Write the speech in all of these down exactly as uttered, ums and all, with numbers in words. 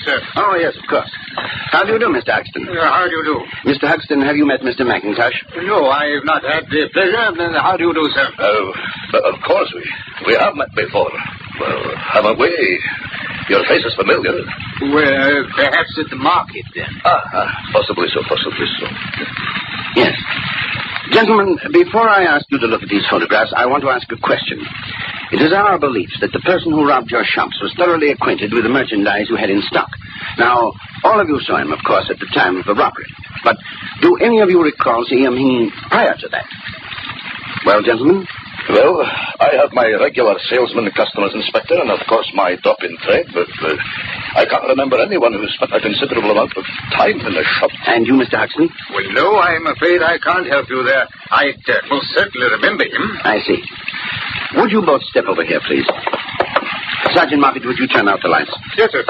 sir. Oh, yes, of course. How do you do, Mister Huxton? Uh, how do you do? Mister Huxton, have you met Mister McIntosh? No, I have not had the pleasure. How do you do, sir? Oh, but of course we we have met before. Well, haven't we? Your face is familiar. Well, perhaps at the market, then. Ah, ah, possibly so, possibly so. Yes. Gentlemen, before I ask you to look at these photographs, I want to ask a question. It is our belief that the person who robbed your shops was thoroughly acquainted with the merchandise you had in stock. Now, all of you saw him, of course, at the time of the robbery. But do any of you recall seeing him prior to that? Well, gentlemen? Well, I have my regular salesman customers, Inspector, and of course my top in trade, but uh, I can't remember anyone who spent a considerable amount of time in the shop. And you, Mister Huxton? Well, no, I'm afraid I can't help you there. I uh, most certainly remember him. I see. Would you both step over here, please? Sergeant Moffat, would you turn out the lights? Yes, sir.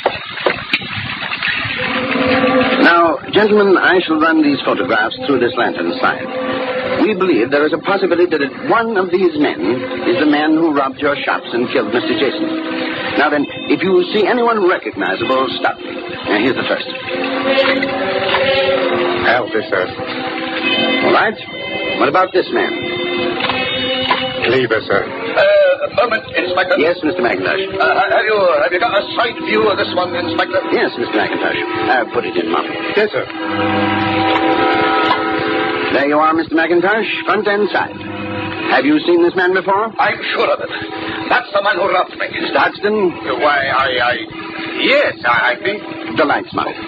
Now, gentlemen, I shall run these photographs through this lantern slide. We believe there is a possibility that one of these men is the man who robbed your shops and killed Mister Jason. Now then, if you see anyone recognizable, stop me. Now, here's the first. Alfie, sir. All right. What about this man? Cleaver, sir. Uh, a moment, Inspector. Yes, Mister McIntosh. Uh, have you have you got a side view of this one, Inspector? Yes, Mister McIntosh. Uh, put it in, Moffat. Yes, sir. There you are, Mister McIntosh, front and side. Have you seen this man before? I'm sure of it. That's the man who robbed me. Mister Huxton? Uh, why, I, I... Yes, I, I think... The lights, Moffat.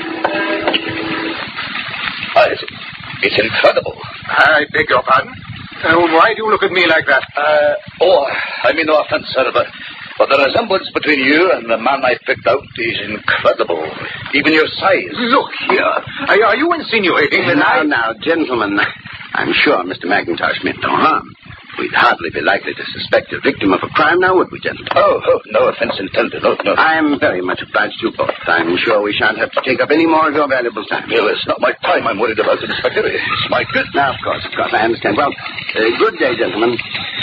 Uh, it's, it's incredible. I beg your pardon? Uh, why do you look at me like that? Uh, oh, I mean no offense, sir, but, but the resemblance between you and the man I picked out is incredible. Even your size. Look here. Are, are you insinuating that Now, I... now, gentlemen, I'm sure Mister McIntosh meant no harm. We'd hardly be likely to suspect a victim of a crime now, would we, gentlemen? Oh, oh, no offense intended. No, no. I'm very much obliged to you both. I'm sure we shan't have to take up any more of your valuable time. Well, it's not my time I'm worried about, Inspector. It's my good. Now, of course, of course, I understand. Well, uh, good day, gentlemen.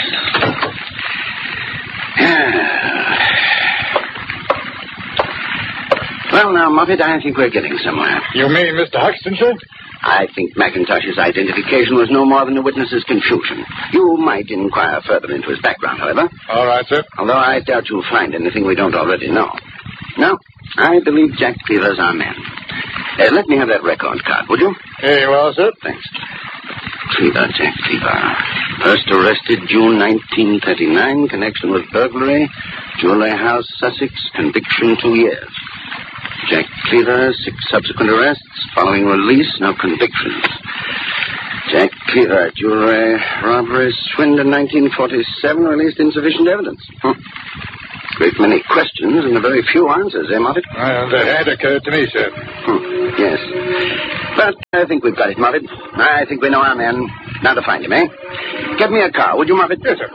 Well, now, Moffat, I think we're getting somewhere. You mean Mister Huxton, sir? I think McIntosh's identification was no more than a witness's confusion. You might inquire further into his background, however. All right, sir. Although I doubt you'll find anything we don't already know. Now, I believe Jack Cleaver's our man. Uh, let me have that record card, would you? Here you are, sir. Thanks. Cleaver, Jack Cleaver. First arrested June nineteen thirty-nine, connection with burglary, Jewelry House, Sussex, conviction two years. Jack Cleaver, six subsequent arrests, following release, no convictions. Jack Cleaver, jewelry, robbery, swindle, nineteen forty-seven, released insufficient evidence. Huh. Great many questions and a very few answers, eh, Moffat? Well, that had occurred to me, sir. Hmm. Yes. But I think we've got it, Moffat. I think we know our man. Now to find him, eh? Get me a car, would you, Moffat? Yes, sir.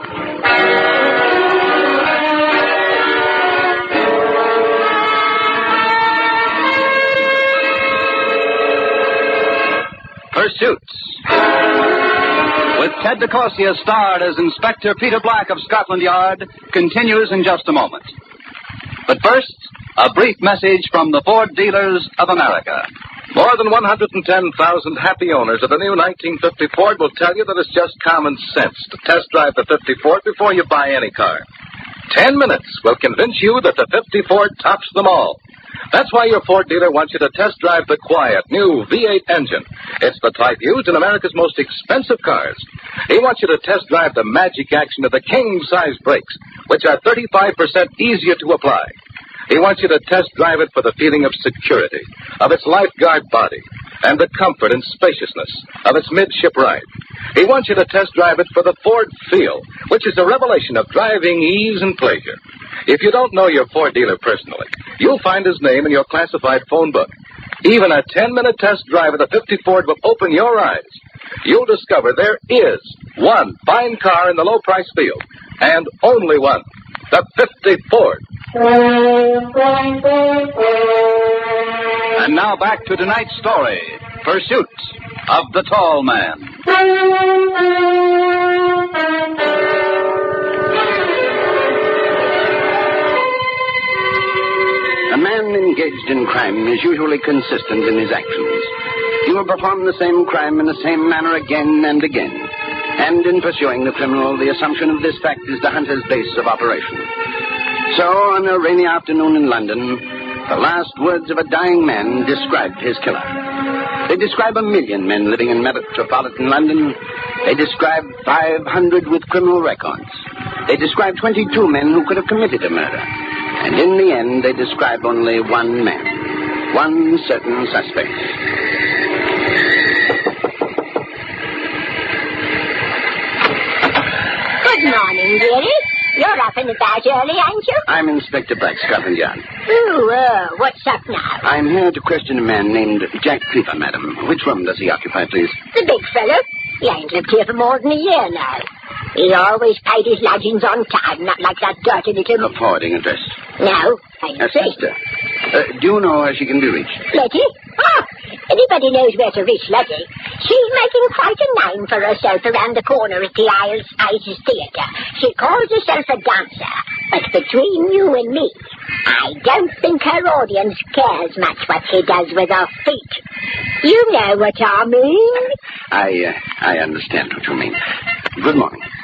Pursuits. With Ted DeCorsia starred as Inspector Peter Black of Scotland Yard, continues in just a moment. But first, a brief message from the Ford Dealers of America. More than one hundred ten thousand happy owners of the new nineteen fifty Ford will tell you that it's just common sense to test drive the fifty Ford before you buy any car. Ten minutes will convince you that the fifty Ford tops them all. That's why your Ford dealer wants you to test drive the quiet, new V eight engine. It's the type used in America's most expensive cars. He wants you to test drive the magic action of the king-size brakes, which are thirty-five percent easier to apply. He wants you to test drive it for the feeling of security, of its lifeguard body, and the comfort and spaciousness of its midship ride. He wants you to test drive it for the Ford feel, which is a revelation of driving ease and pleasure. If you don't know your Ford dealer personally, you'll find his name in your classified phone book. Even a ten-minute test drive of the fifty Ford will open your eyes. You'll discover there is one fine car in the low-price field, and only one, the fifty Ford. And now back to tonight's story, Pursuit of the Tall Man. A man man engaged in crime is usually consistent in his actions. He will perform the same crime in the same manner again and again. And in pursuing the criminal, the assumption of this fact is the hunter's base of operation. So, on a rainy afternoon in London, the last words of a dying man described his killer. They describe a million men living in metropolitan London. They describe five hundred with criminal records. They describe twenty-two men who could have committed a murder. And in the end, they describe only one man, one certain suspect. Good morning, dearie. You're up and about early, aren't you? I'm Inspector Black, Scotland Yard. Ooh, uh, what's up now? I'm here to question a man named Jack Cleaver, madam. Which room does he occupy, please? The big fellow. He ain't lived here for more than a year now. He always paid his lodgings on time, not like that dirty little... A forwarding address. No, ain't A see. sister. Uh, do you know where she can be reached? Letty? Oh, anybody knows where to reach Letty. She's making quite a name for herself around the corner at the Isles Isis Theatre. She calls herself a dancer. But between you and me, I don't think her audience cares much what she does with her feet. You know what I mean? I, uh, I understand what you mean. Good morning.